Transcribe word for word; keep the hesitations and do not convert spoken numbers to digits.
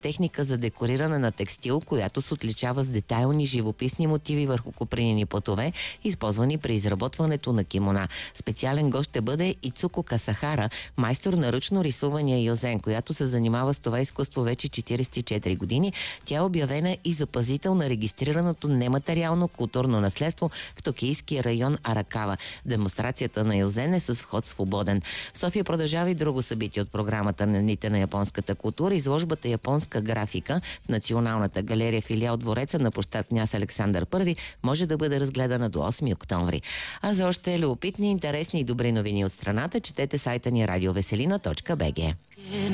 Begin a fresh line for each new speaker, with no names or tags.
техника за декориране на текстил, която се отличава с детайлни живописни мотиви върху копринени платове, използвани при изработването на кимона. Специален гост ще бъде Ицуко Касахара, майстор на ръчно рисувания йозен, която се занимава с това изкуство вече четиридесет и четири години. Тя е обявена и запазител на регистрираното нематериално културно наследство в токийския район Аракава. Демонстрацията на йозен е с вход свободен. В София продължава и друго събитие от програмата на Дните на японската култура. Изложбата Японска графика в Националната галерия филиал Двореца на площад Княз Александър Първи може да бъде разгледана до осми октомври. А за още любопитни, интересни и добри новини от страната, четете сайта ни радиовеселина точка бг.